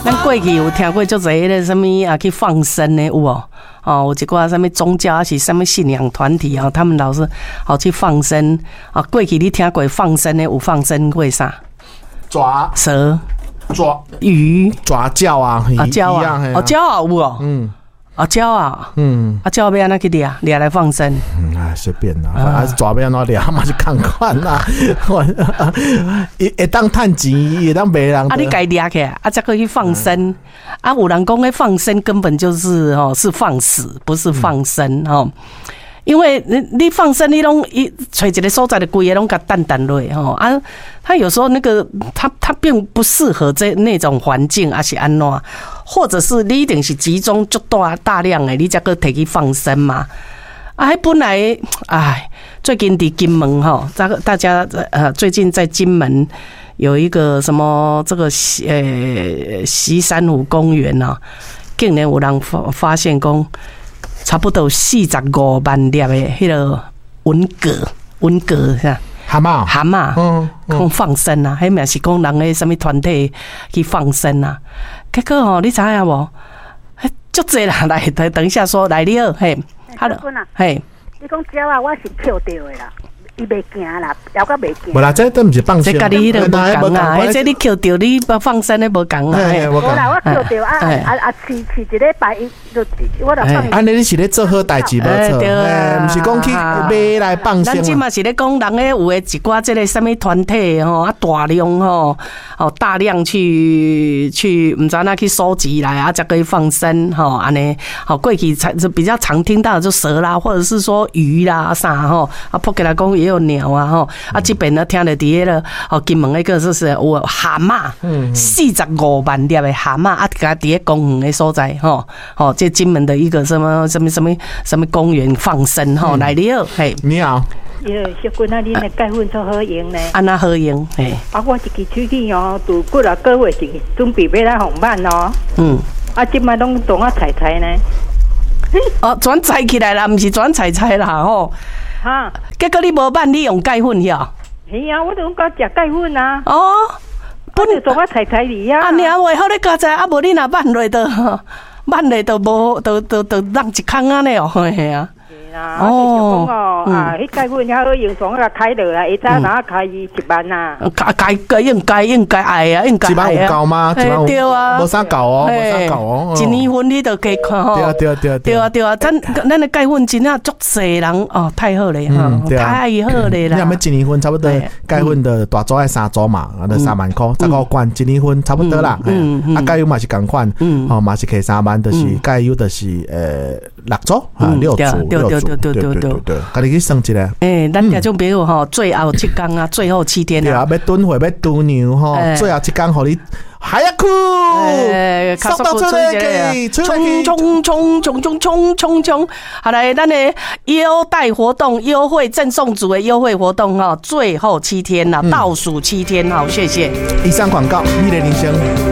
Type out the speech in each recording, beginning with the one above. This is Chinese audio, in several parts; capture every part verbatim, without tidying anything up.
咱过去有听过足侪迄个什么啊去放生的有哦，哦，有一寡什么宗教还是什么信仰团体哦，他们老是好去放生啊。过去你听过放生的有放生过啥？ 抓蛇、 抓鱼、 抓鲛啊， 啊鲛啊，哦鲛啊有哦，嗯。啊，鸟啊，嗯，啊，鸟要安怎去掠？掠来放生？ 嗯，哎，随便啦，反正抓要安怎掠嘛，就看看啦。会会当趁钱，会当卖人。 啊，你家掠起来，啊，再去放生。啊，有人讲，迄放生根本就是哦，是放死，不是放生哦。因为你你放生，你拢一找一个所在的规个拢甲淡淡落吼啊，他有时候那个他他并不适合这那种环境，还是安怎？或者是你一定是集中足大大量的，你才个摕去放生嘛？啊，本来哎，最近伫金门哈，大大家呃最近在金门有一个什么这个呃西山湖公园啊，竟然有人发发现讲。差不多四十五万粒的迄个文蛤，文蛤是吧？ 蛤蟆， 蛤蟆，嗯，讲放生啊，迄嘛是讲人的什么团体去放生啊？结果哦，你知影无？嘿，足济啦，来，等等一下说来了，嘿， 哈喽，嘿，你讲鸟啊，我是捡到的啦。伊袂惊啦，摇到袂惊。 无啦，这都毋是放生。 这家己迄个无共啊，这你捡到你放生的无共啊。 无啦，我捡到啊啊啊！饲饲一礼拜，伊就我就放。 安尼你是咧做好代志无错？对啊，毋是讲去买来放生。 咱即嘛是咧讲人诶，有诶一寡即个什么团体吼，啊大量吼，哦大量去去毋知哪去收集来啊，才可以放生吼，安尼。好，过去才比较常听到的就蛇啦，或者是说鱼啦啥吼，啊扑起来讲。也有鸟啊吼，啊这边呢听了伫个哦金门那个就是有蛤蟆，四十五万粒的蛤蟆啊，甲伫个公园的所在吼，哦这金门的一个什么什么什么什么公园放生吼来了，嘿， 你好， 耶，小君啊，你的钙粉做好用呢？ 安那好用，嘿， 啊我一支出去哦，拄过了个月是准备要来红版哦，嗯，啊即摆拢当啊采采呢， 哦转采起来啦，毋是转采采啦吼。哈，结果你无办，你用钙粉哟？ 是啊，我都讲食钙粉啊。 哦， 本来做我采采哩啊。 啊，你啊，话好你加在，啊无你若办落都，办落都无，都都都让一空啊呢哦，嘿啊。 哦，哦，啊，迄钙粉还好用，从我开落来，一早哪开一万呐？ 开开该应该应该爱啊，应该爱啊。 一万有够吗？一万对啊， 无啥够哦，无啥够哦。 一年份你都可以看吼。 对啊对啊对啊对啊对啊，咱咱的钙粉真正足侪人哦，太好了哈，太好了啦。 你若要一年份差不多钙粉的大组爱三组嘛，啊，就三万块，十五罐一年份差不多啦。啊，钙油嘛是共款，哦嘛是摕三万，就是钙油就是呃六组啊六组六组。对对对对对，家己去算一下。 诶，咱听众朋友吼，最后七天啊，最后七天啊， 对啊，要蹲回要蹲牛吼，最后一天互你还要哭， 速度出来，冲冲冲冲冲冲冲冲！好来，咱的优待活动、优惠赠送组的优惠活动哈，最后七天了，倒数七天，好，谢谢。 以上广告，你的人生。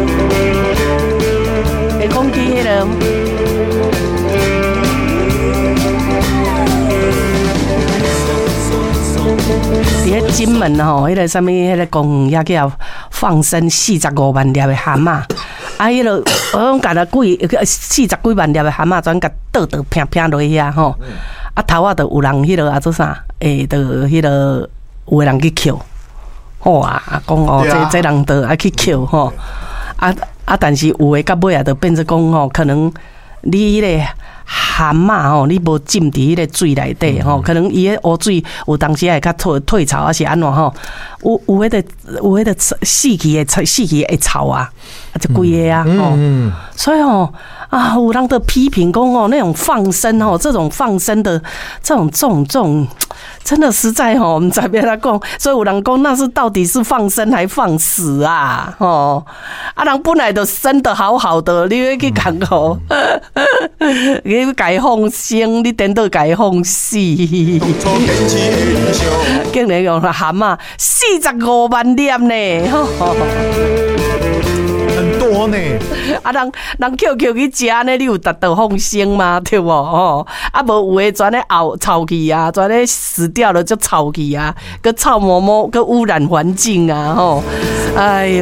给空气迄个。伫个金门吼，迄个什么，迄个公园也叫放生四十五万粒的蛤蟆，啊，迄个我讲甲了几四十几万粒的蛤蟆，全甲倒倒拼拼落遐吼，啊头啊，就有人迄个啊做啥，诶，就迄个有个人去捡，哇，讲哦，这这人就爱去捡吼，啊啊，但是有诶到尾啊，就变成讲吼，可能你迄个。蛤蟆吼，你无浸伫迄个水内底吼，可能伊个湖水有当时会较退退潮，还是安怎吼？有有迄个有迄个死去的死去的草啊，啊就规个啊吼。所以吼啊，有人的批评讲哦，那种放生哦，这种放生的这种这种这种，真的实在吼，我们在边来讲，所以有人讲那是到底是放生还放死啊？哦，啊人本来就生得好好的，你要去讲吼。你改放生，你等到改放死，竟然用蛤蟆四十五万粒呢， 很多呢。 啊，人人捡捡去食呢，你有达到放生吗？对不？哦，啊无有诶全咧熬臭去啊，全咧死掉了就臭去啊，个臭毛毛，个污染环境啊，吼，哎呦。